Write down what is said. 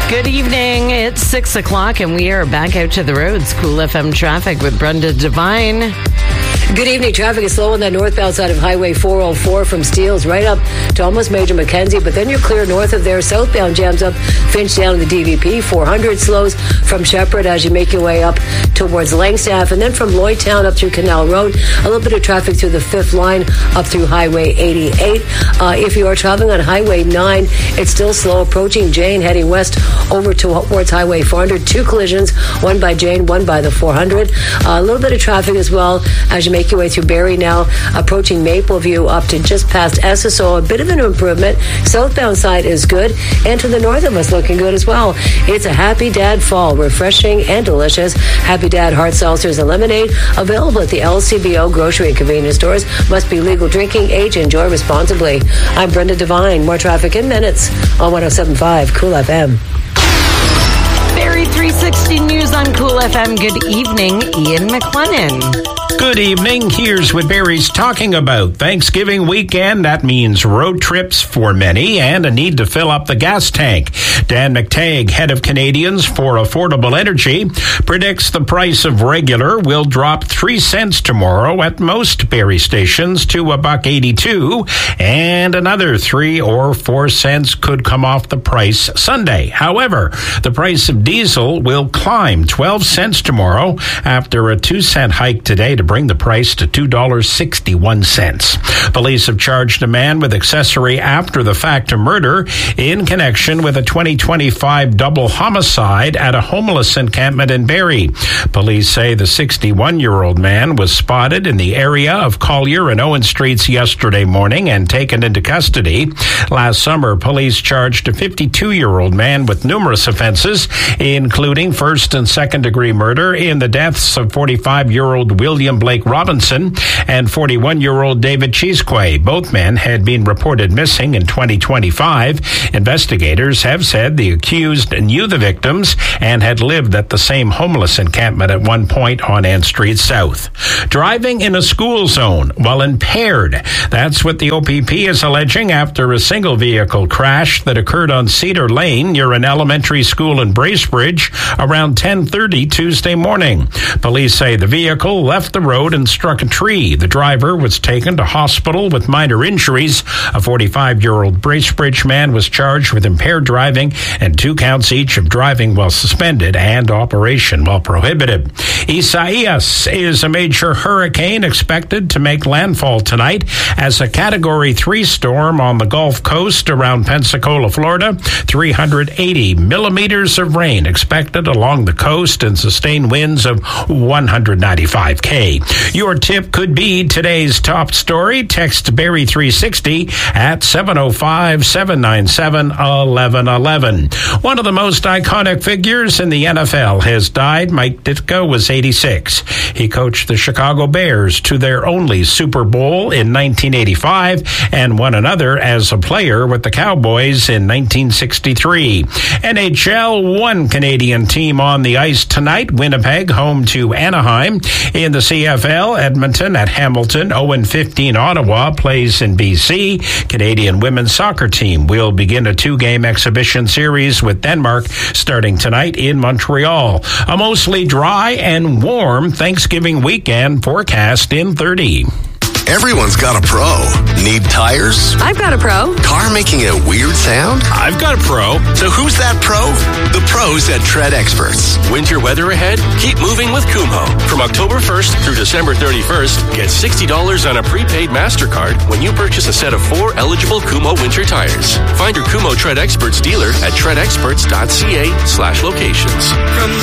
Good evening. It's 6 o'clock and we are back out to the roads. Cool FM traffic with Brenda Devine. Good evening. Traffic is slow on the northbound side of Highway 404 from Steeles right up to almost Major Mackenzie, but then you're clear north of there. Southbound jams up Finch down to the DVP. 400 slows from Shepherd as you make your way up towards Langstaff, and then from Lloydtown up through Canal Road. A little bit of traffic through the 5th line up through Highway 88. If you are traveling on Highway 9, it's still slow approaching Jane, heading west over towards Highway 400. 2 collisions, one by Jane, one by the 400. A little bit of traffic as well as you make your way through Barrie now, approaching Mapleview up to just past SSO. A bit of an improvement. Southbound side is good, and to the north of us looking good as well. It's a Happy Dad fall, refreshing and delicious. Happy Dad hard seltzers and lemonade available at the LCBO grocery and convenience stores. Must be legal drinking age. Enjoy responsibly. I'm Brenda Devine. More traffic in minutes on 107.5 Cool FM. Barrie 360 News on Cool FM. Good evening, Ian McLennan. Good evening. Here's what Barrie's talking about. Thanksgiving weekend, that means road trips for many and a need to fill up the gas tank. Dan McTagg, head of Canadians for Affordable Energy, predicts the price of regular will drop 3 cents tomorrow at most Barrie stations to $1.82, and another 3 or 4 cents could come off the price Sunday. However, the price of diesel will climb 12 cents tomorrow after a 2-cent hike today to bring the price to $2.61. Police have charged a man with accessory after the fact to murder in connection with a 2025 double homicide at a homeless encampment in Barrie. Police say the 61-year-old man was spotted in the area of Collier and Owen Streets yesterday morning and taken into custody. Last summer, police charged a 52-year-old man with numerous offenses, including first and second-degree murder in the deaths of 45-year-old William Blake Robinson and 41-year-old David Cheesquay. Both men had been reported missing in 2025. Investigators have said the accused knew the victims and had lived at the same homeless encampment at one point on Ann Street South. Driving in a school zone while impaired. That's what the OPP is alleging after a single vehicle crash that occurred on Cedar Lane near an elementary school in Bracebridge around 10:30 Tuesday morning. Police say the vehicle left the road and struck a tree. The driver was taken to hospital with minor injuries. A 45-year-old Bracebridge man was charged with impaired driving and 2 counts each of driving while suspended and operation while prohibited. Isaias is a major hurricane expected to make landfall tonight as a Category 3 storm on the Gulf Coast around Pensacola, Florida. 380 millimeters of rain expected along the coast and sustained winds of 195 km. Your tip could be today's top story. Text Barrie 360 at 705-797-1111. One of the most iconic figures in the NFL has died. Mike Ditka was 86. He coached the Chicago Bears to their only Super Bowl in 1985 and won another as a player with the Cowboys in 1963. NHL, one Canadian team on the ice tonight. Winnipeg home to Anaheim. In the CFL, Edmonton at Hamilton. 0-15 Ottawa plays in BC. Canadian women's soccer team will begin a 2-game exhibition series with Denmark starting tonight in Montreal. A mostly dry and warm Thanksgiving weekend forecast in 30. Everyone's got a pro. Need tires? I've got a pro. Car making a weird sound? I've got a pro. So who's that pro? The pros at Tread Experts. Winter weather ahead? Keep moving with Kumho. From October 1st through December 31st, get $60 on a prepaid MasterCard when you purchase a set of 4 eligible Kumho winter tires. Find your Kumho Tread Experts dealer at treadexperts.ca/locations.